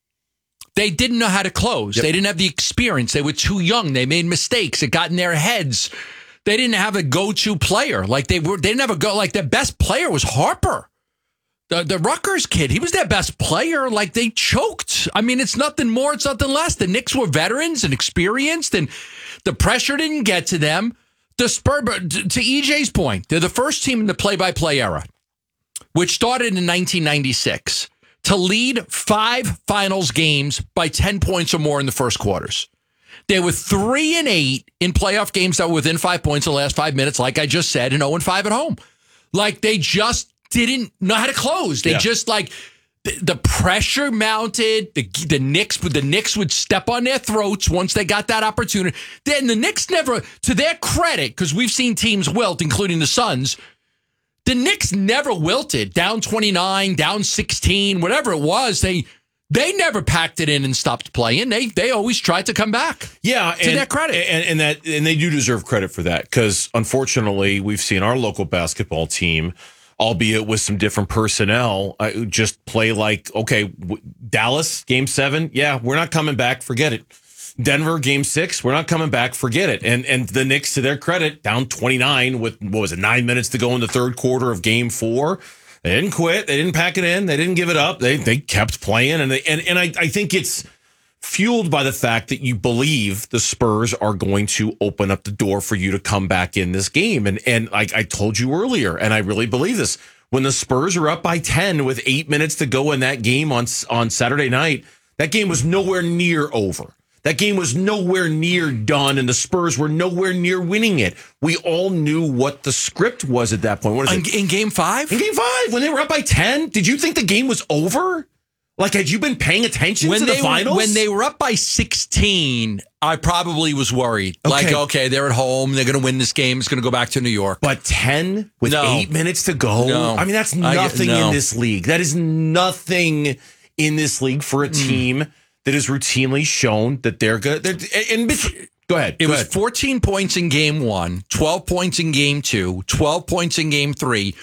They didn't know how to close. Yep. They didn't have the experience. They were too young. They made mistakes. It got in their heads. They didn't have a go-to player. They didn't have a go. Their best player was Harper, the Rutgers kid. He was their best player. They choked. I mean, it's nothing more. It's nothing less. The Knicks were veterans and experienced, and the pressure didn't get to them. The Spurs, to EJ's point, they're the first team in the play-by-play era, which started in 1996. To lead 5 finals games by 10 points or more in the first quarters. They were 3-8 in playoff games that were within 5 points in the last 5 minutes, like I just said, and 0-5 at home. They just didn't know how to close. They just the pressure mounted. The Knicks would step on their throats once they got that opportunity. Then the Knicks never, to their credit, because we've seen teams wilt, including the Suns. The Knicks never wilted, down 29, down 16, whatever it was. They never packed it in and stopped playing. They always tried to come back. Yeah, to their credit, and they do deserve credit for that, because unfortunately we've seen our local basketball team, albeit with some different personnel, just play Dallas Game 7. Yeah, we're not coming back. Forget it. Denver Game 6, we're not coming back. Forget it. And the Knicks, to their credit, down 29 with 9 minutes to go in the third quarter of Game 4. They didn't quit. They didn't pack it in. They didn't give it up. They kept playing, and I think it's fueled by the fact that you believe the Spurs are going to open up the door for you to come back in this game. And I told you earlier, and I really believe this, when the Spurs are up by 10 with 8 minutes to go in that game on Saturday night, that game was nowhere near over. That game was nowhere near done, and the Spurs were nowhere near winning it. We all knew what the script was at that point. What is it? In Game 5? In Game 5, when they were up by 10, did you think the game was over? Had you been paying attention to the finals? When they were up by 16, I probably was worried. Okay, they're at home. They're going to win this game. It's going to go back to New York. But 10 with 8 minutes to go? No. I mean, that's nothing in this league. That is nothing in this league for a team that has routinely shown that they're good. Go ahead. It was 14 points in Game 1, 12 points in Game 2, 12 points in Game 3,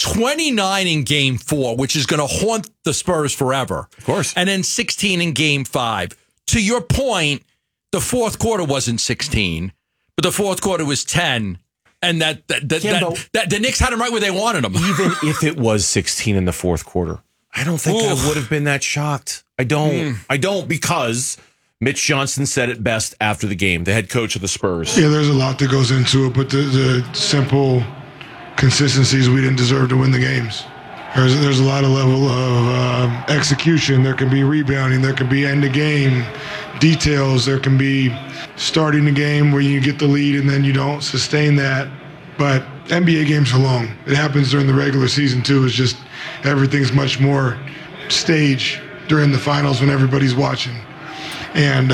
29 in Game 4, which is going to haunt the Spurs forever. Of course. And then 16 in Game 5. To your point, the fourth quarter wasn't 16, but the fourth quarter was 10. And that the Knicks had them right where they wanted them. Even if it was 16 in the fourth quarter, I don't think I would have been that shocked. I don't, because Mitch Johnson said it best after the game, the head coach of the Spurs. Yeah, there's a lot that goes into it, but the simple consistency is we didn't deserve to win the games. There's a lot of level of execution. There can be rebounding. There can be end-of-game details. There can be starting the game where you get the lead and then you don't sustain that. But NBA games are long. It happens during the regular season, too. It's just everything's much more staged during the finals when everybody's watching. And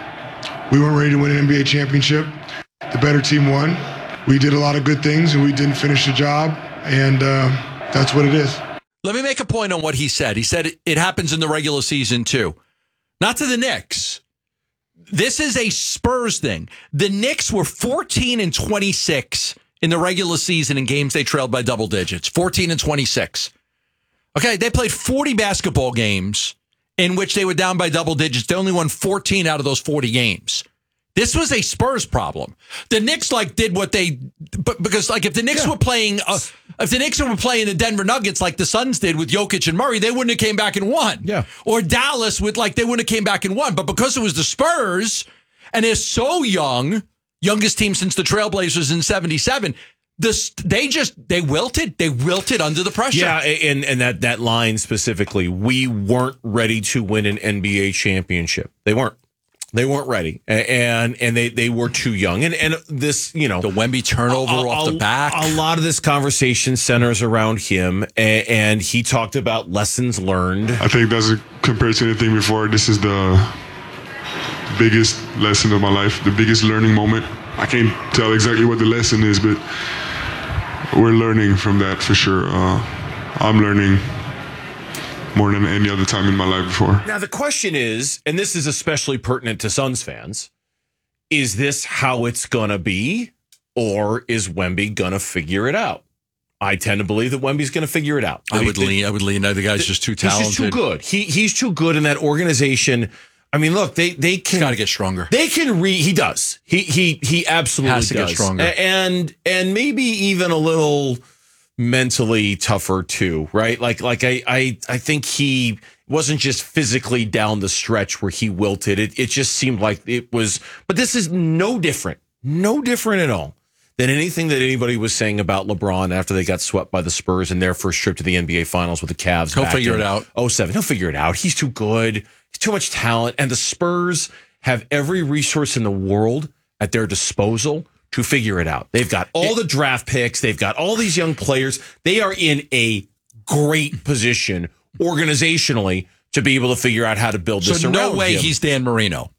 we weren't ready to win an NBA championship. The better team won. We did a lot of good things, and we didn't finish the job, and that's what it is. Let me make a point on what he said. He said it happens in the regular season, too. Not to the Knicks. This is a Spurs thing. The Knicks were 14-26 in the regular season in games they trailed by double digits, 14-26. Okay, they played 40 basketball games in which they were down by double digits. They only won 14 out of those 40 games. This was a Spurs problem. The Knicks did what they, because if the Knicks were playing, if the Knicks were playing the Denver Nuggets like the Suns did with Jokic and Murray, they wouldn't have came back and won. Yeah. Or Dallas they wouldn't have came back and won. But because it was the Spurs and they're so young, youngest team since the Trailblazers in '77. They wilted. They wilted under the pressure. Yeah, and that line specifically, we weren't ready to win an NBA championship. They weren't ready, and they were too young. And this, the Wemby turnover off the back. A lot of this conversation centers around him, and he talked about lessons learned. I think that's compared to anything before. This is the biggest lesson of my life, the biggest learning moment. I can't tell exactly what the lesson is, but we're learning from that for sure. I'm learning more than any other time in my life before. Now, the question is, and this is especially pertinent to Suns fans, is this how it's going to be, or is Wemby going to figure it out? I tend to believe that Wemby's going to figure it out. I would lean. The guy's just too talented. He's just too good. He's too good in that organization. I mean, look, they can got to get stronger. They can he does. He absolutely has to does. get stronger. And maybe even a little mentally tougher too, right? Like I think he wasn't just physically down the stretch where he wilted. It just seemed like it was, but this is no different at all than anything that anybody was saying about LeBron after they got swept by the Spurs in their first trip to the NBA Finals with the Cavs. He'll figure it out. 2007. He'll figure it out. He's too good. He's too much talent. And the Spurs have every resource in the world at their disposal to figure it out. They've got all the draft picks. They've got all these young players. They are in a great position organizationally to be able to figure out how to build this around no way him. He's Dan Marino.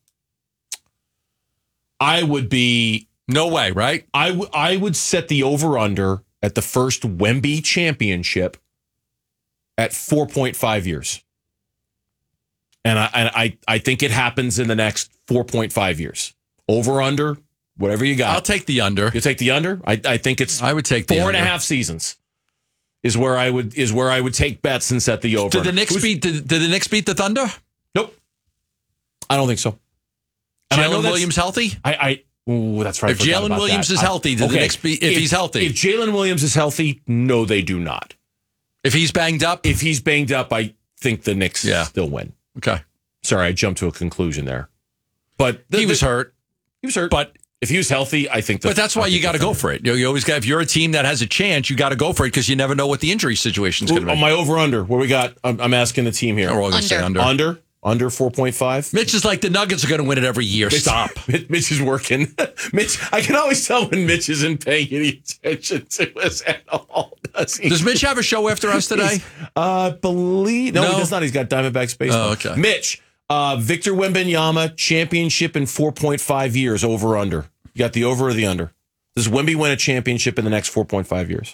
I would be... No way, right? I would set the over-under at the first Wemby championship at 4.5 years. And I think it happens in the next 4.5 years. Over-under, whatever you got. I'll take the under. You take the under? I think it's I would take the 4.5 seasons is where I would take bets and set the over. Did the Knicks beat the Thunder? Nope. I don't think so. Jalen Williams healthy? Ooh, that's right. If Jalen Williams is healthy, did the Knicks beat if he's healthy? If Jalen Williams is healthy, no, they do not. If he's banged up? If he's banged up, I think the Knicks still win. Okay. Sorry, I jumped to a conclusion there. But he was hurt. He was hurt. But if he was healthy, I think But that's why you got to go for it. You always got, if you're a team that has a chance, you got to go for it because you never know what the injury situation is going to be. On my over-under, what we got? I'm asking the team here. We're all going to say under. Under 4.5. Mitch is like the Nuggets are going to win it every year. Stop. Mitch is working. Mitch, I can always tell when Mitch isn't paying any attention to us at all. Does Mitch have a show after us today? Believe no, he does not. He's got Diamondbacks baseball. Oh, okay. Mitch, Victor Wembanyama championship in 4.5 years. Over under. You got the over or the under? Does Wemby win a championship in the next 4.5 years?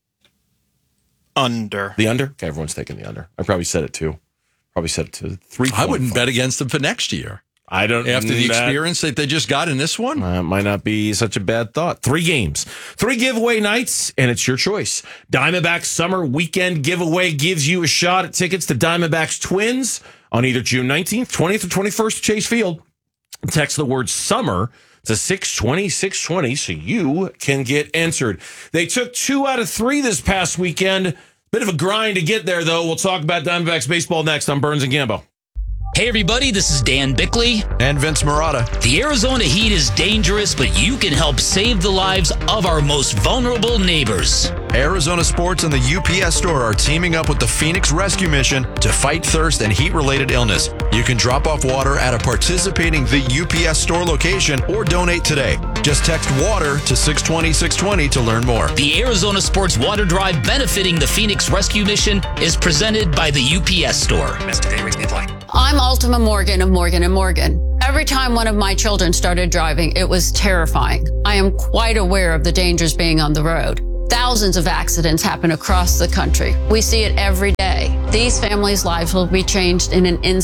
Under. The under? Okay, everyone's taking the under. I probably said it too. Probably set it to 3.5. I wouldn't bet against them for next year. I don't. After the experience that they just got in this one, might not be such a bad thought. 3 games, 3 giveaway nights, and it's your choice. Diamondbacks Summer Weekend Giveaway gives you a shot at tickets to Diamondbacks Twins on either June 19th, 20th, or 21st at Chase Field. Text the word summer to 620 so you can get entered. They took 2 out of 3 this past weekend. Bit of a grind to get there, though. We'll talk about Diamondbacks baseball next on Burns and Gambo. Hey, everybody, this is Dan Bickley. And Vince Marotta. The Arizona heat is dangerous, but you can help save the lives of our most vulnerable neighbors. Arizona Sports and the UPS Store are teaming up with the Phoenix Rescue Mission to fight thirst and heat-related illness. You can drop off water at a participating The UPS Store location or donate today. Just text WATER to 620-620 to learn more. The Arizona Sports Water Drive benefiting the Phoenix Rescue Mission is presented by the UPS Store. I'm Ultima Morgan of Morgan & Morgan. Every time one of my children started driving, it was terrifying. I am quite aware of the dangers being on the road. Thousands of accidents happen across the country. We see it every day. These families' lives will be changed in an instant.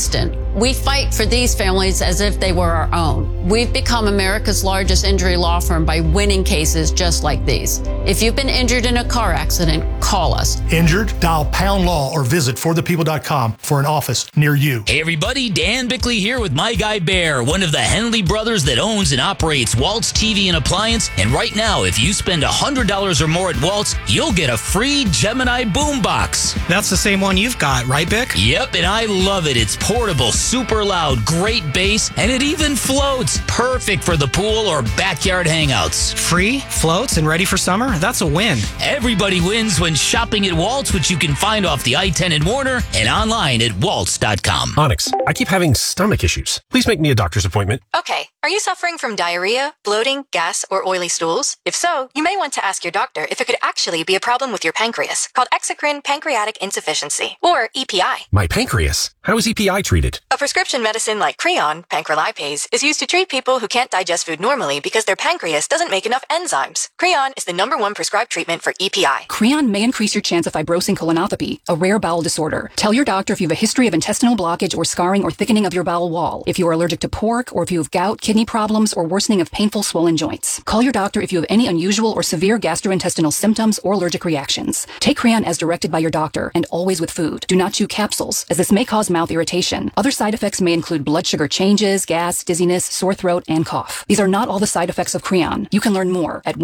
We fight for these families as if they were our own. We've become America's largest injury law firm by winning cases just like these. If you've been injured in a car accident, call us. Injured? Dial Pound Law or visit forthepeople.com for an office near you. Hey everybody, Dan Bickley here with my guy Bear, one of the Henley brothers that owns and operates Waltz TV and Appliance. And right now, if you spend $100 or more at Waltz, you'll get a free Gemini boombox. That's the same one you've got, right, Bick? Yep, and I love it. It's portable, super loud, great bass, and it even floats. Perfect for the pool or backyard hangouts. Free, floats, and ready for summer? That's a win. Everybody wins when shopping at Waltz, which you can find off the I-10 in Warner and online at waltz.com. Onyx, I keep having stomach issues. Please make me a doctor's appointment. Okay, are you suffering from diarrhea, bloating, gas, or oily stools? If so, you may want to ask your doctor if it could actually be a problem with your pancreas, called exocrine pancreatic insufficiency, or EPI. My pancreas? How is EPI treated? A prescription medicine like Creon, pancrelipase, is used to treat people who can't digest food normally because their pancreas doesn't make enough enzymes. Creon is the #1 prescribed treatment for EPI. Creon may increase your chance of fibrosing colonopathy, a rare bowel disorder. Tell your doctor if you have a history of intestinal blockage or scarring or thickening of your bowel wall, if you are allergic to pork, or if you have gout, kidney problems, or worsening of painful swollen joints. Call your doctor if you have any unusual or severe gastrointestinal symptoms or allergic reactions. Take Creon as directed by your doctor and always with food. Do not chew capsules, as this may cause mouth irritation. Other side effects may include blood sugar changes, gas, dizziness, sore throat, and cough. These are not all the side effects of Creon. You can learn more at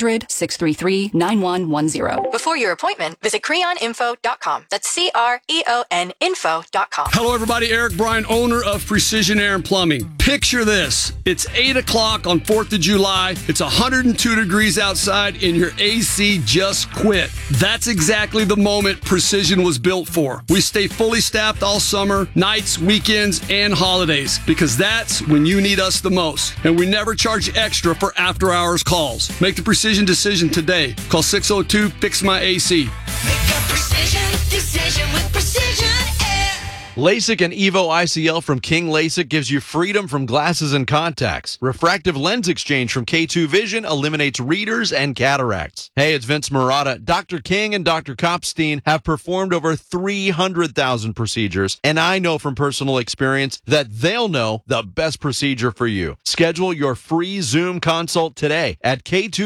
1-800-633-9110. Before your appointment, visit creoninfo.com. That's CREON info.com. Hello, everybody. Eric Bryan, owner of Precision Air and Plumbing. Picture this. It's 8 o'clock on 4th of July. It's 102 degrees outside, and your AC just quit. That's exactly the moment Precision was built for. We stay fully staffed all summer, nights, weekends, and holidays, because that's when you need us the most. And we never charge extra for after-hours calls. Make the Precision decision today. Call 602-FIX-MY-AC. Make a precision decision with Precision Air. LASIK and EVO ICL from King LASIK gives you freedom from glasses and contacts. Refractive lens exchange from K2 Vision eliminates readers and cataracts. Hey, it's Vince Marotta. Dr. King and Dr. Kopstein have performed over 300,000 procedures, and I know from personal experience that they'll know the best procedure for you. Schedule your free Zoom consult today at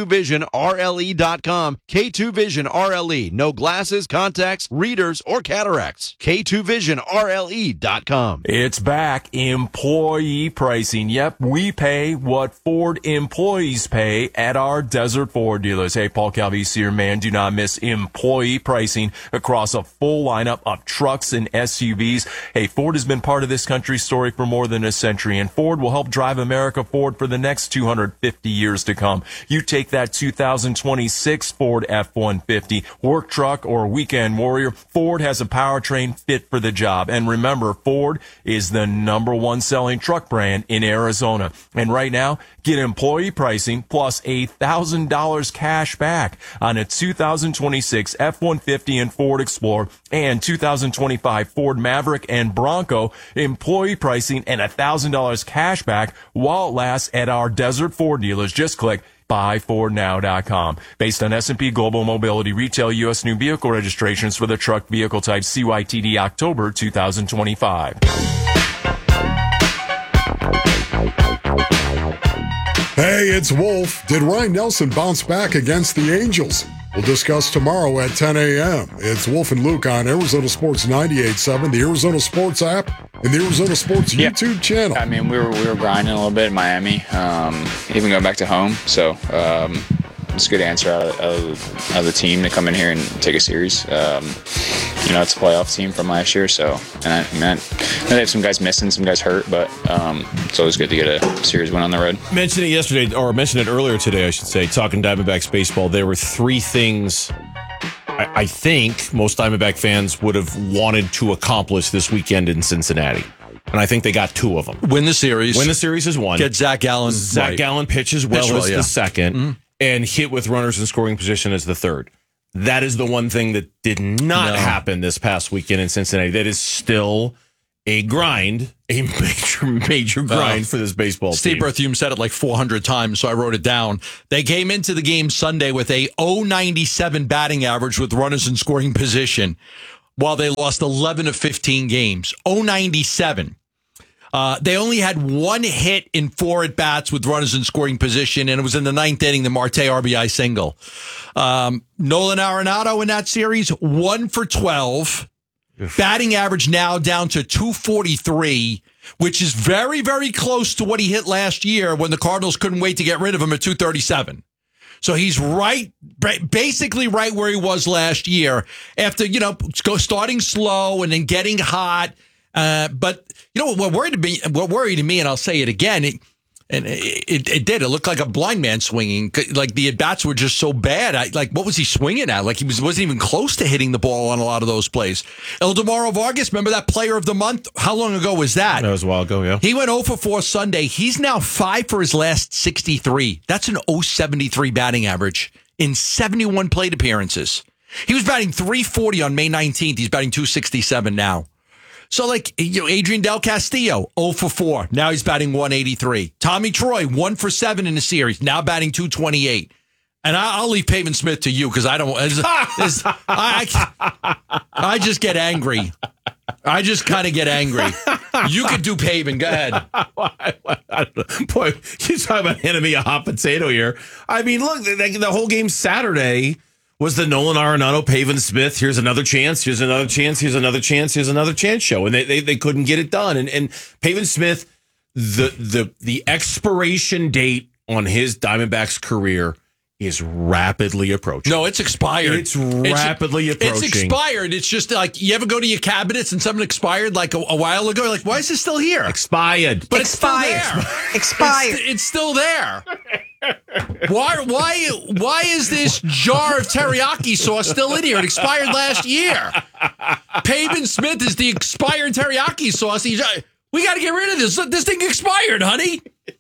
K2VisionRLE.com. K2 Vision RLE. No glasses, contacts, readers, or cataracts. K2VisionRLE.com. It's back. Employee pricing. Yep, we pay what Ford employees pay at our Desert Ford dealers. Hey, Paul Calvisi, your man. Do not miss employee pricing across a full lineup of trucks and SUVs. Hey, Ford has been part of this country's story for more than a century, and Ford will help drive America forward for the next 250 years to come. You take that 2026 Ford F-150, work truck, or weekend warrior, Ford has a powertrain fit for the job. And remember, Ford is the #1 selling truck brand in Arizona. And right now, get employee pricing plus $1,000 cash back on a 2026 F-150 and Ford Explorer and 2025 Ford Maverick and Bronco. Employee pricing and $1,000 cash back while it lasts at our Desert Ford dealers. Just click buyfordnow.com. Based on S&P Global Mobility Retail U.S. new vehicle registrations for the truck vehicle type CYTD October 2025. Hey, it's Wolf. Did Ryan Nelson bounce back against the Angels? We'll discuss tomorrow at 10 a.m. It's Wolf and Luke on Arizona Sports 98.7, the Arizona Sports app, and the Arizona Sports YouTube channel. I mean, we were grinding a little bit in Miami, even going back to home. So it's a good answer out of the team to come in here and take a series. It's a playoff team from last year. So, and I have some guys missing, some guys hurt, but it's always good to get a series win on the road. Mentioned it yesterday, or mentioned it earlier today, I should say, talking Diamondbacks baseball. There were three things I think most Diamondback fans would have wanted to accomplish this weekend in Cincinnati. And I think they got two of them. Win the series. Win the series is one. Get Zach Gallen. Zach Gallen pitch as well as the second. Mm-hmm. And hit with runners in scoring position as the third. That is the one thing that did not happen this past weekend in Cincinnati. That is still a grind, a major grind for this baseball team. Steve Berthiaume said it like 400 times, so I wrote it down. They came into the game Sunday with a .097 batting average with runners in scoring position, while they lost 11 of 15 games. .097. They only had one hit in 4 at-bats with runners in scoring position, and it was in the 9th inning, the Marte RBI single. Nolan Arenado in that series, 1 for 12. Batting average now down to 243, which is very, very close to what he hit last year when the Cardinals couldn't wait to get rid of him at 237. So he's basically right where he was last year after, starting slow and then getting hot. But, what worried me, and I'll say it again, it did. It looked like a blind man swinging. Like the at-bats were just so bad. What was he swinging at? Like he wasn't even close to hitting the ball on a lot of those plays. Eldemaro Vargas, remember that player of the month? How long ago was that? That was a while ago, yeah. He went 0 for 4 Sunday. He's now 5 for his last 63. That's an 0.73 batting average in 71 plate appearances. He was batting 340 on May 19th. He's batting 267 now. So, Adrian Del Castillo, 0 for 4. Now he's batting 183. Tommy Troy, 1 for 7 in the series. Now batting 228. And I'll leave Pavin Smith to you because I don't. I just get angry. I just kind of get angry. You could do Pavin. Go ahead. Boy, you're talking about enemy a hot potato here. I mean, look, the whole game Saturday was the Nolan Arenado, Pavin Smith. Here's another chance. Here's another chance. Here's another chance. Here's another chance show, and they couldn't get it done. And Pavin Smith, the expiration date on his Diamondbacks career is rapidly approaching. No, it's expired. It's rapidly approaching. It's expired. It's just like you ever go to your cabinets and something expired like a while ago. You're like, why is it still here? Expired. But it's still there. Expired. It's still there. Why is this jar of teriyaki sauce still in here? It expired last year. Pavin Smith is the expired teriyaki sauce. We got to get rid of this. This thing expired, honey.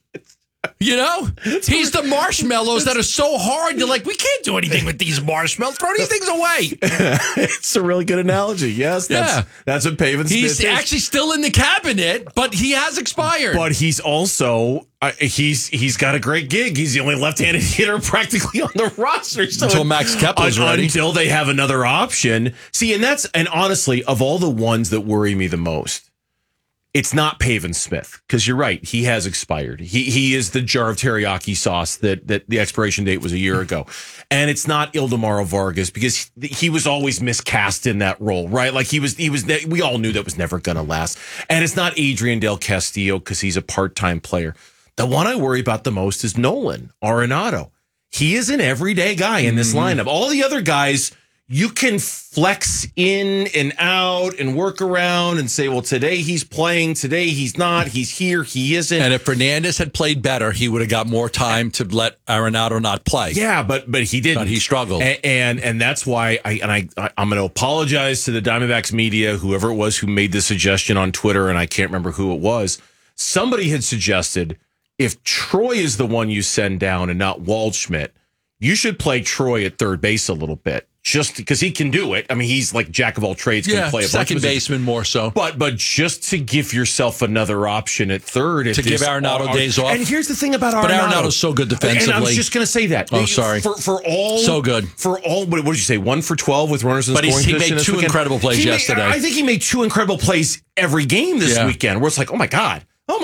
He's the marshmallows that are so hard. You're like, we can't do anything with these marshmallows. Throw these things away. It's a really good analogy. Yes, that's what Pavin Smith is. He's actually still in the cabinet, but he has expired. But he's also he's got a great gig. He's the only left-handed hitter practically on the roster. So until Max Kepler's ready. Until they have another option. See, and honestly, of all the ones that worry me the most, it's not Pavin Smith, because you're right. He has expired. He is the jar of teriyaki sauce that the expiration date was a year ago. And it's not Eldemaro Vargas, because he was always miscast in that role, right? Like we all knew that was never going to last. And it's not Adrian Del Castillo, because he's a part-time player. The one I worry about the most is Nolan Arenado. He is an everyday guy in this lineup. All the other guys, you can flex in and out and work around and say, well, today he's playing, today he's not, he's here, he isn't. And if Fernandez had played better, he would have got more time to let Arenado not play. Yeah, but he didn't. But he struggled. And that's why I'm going to apologize to the Diamondbacks media, whoever it was who made this suggestion on Twitter, and I can't remember who it was. Somebody had suggested if Troy is the one you send down and not Waldschmidt, you should play Troy at third base a little bit. Just because he can do it. I mean, he's like jack of all trades. Can play a second baseman more so. But just to give yourself another option at third. To give Arenado days off. And here's the thing about Arenado. But Arenado's so good defensively. And I was just going to say that. Oh, sorry. For all. So good. For all, what did you say? 1 for 12 with runners in scoring position. But he made 2 incredible plays yesterday. I think he made 2 incredible plays every game this weekend where it's like, oh my God.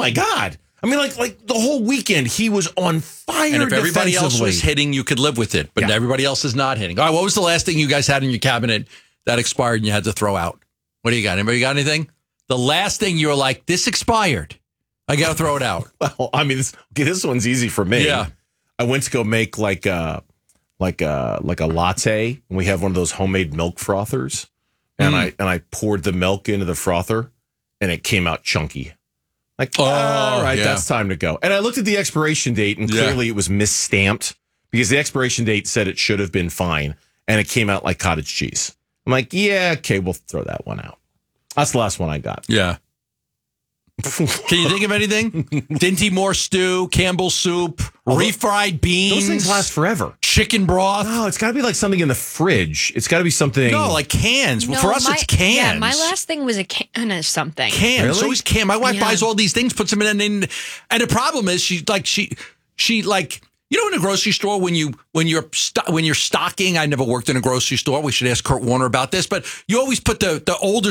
I mean, like the whole weekend, he was on fire. And if everybody else was hitting, you could live with it. But everybody else is not hitting. All right, what was the last thing you guys had in your cabinet that expired and you had to throw out? What do you got? Anybody got anything? The last thing you were like, this expired. I got to throw it out. Well, I mean, this one's easy for me. Yeah. I went to go make like a latte, and we have one of those homemade milk frothers, and I poured the milk into the frother, and it came out chunky. Like, all right, that's time to go. And I looked at the expiration date, and clearly it was misstamped because the expiration date said it should have been fine, and it came out like cottage cheese. I'm like, yeah, okay, we'll throw that one out. That's the last one I got. Yeah. Can you think of anything? Dinty Moore stew, Campbell's soup, refried beans. Those things last forever. Chicken broth. No, it's got to be like something in the fridge. It's got to be something. No, like cans. No, for us, it's cans. Yeah, my last thing was a can of something. Cans. Really? So always can. My wife buys all these things, puts them in, and the problem is she you know, in a grocery store when you're stocking. I never worked in a grocery store. We should ask Kurt Warner about this, but you always put the older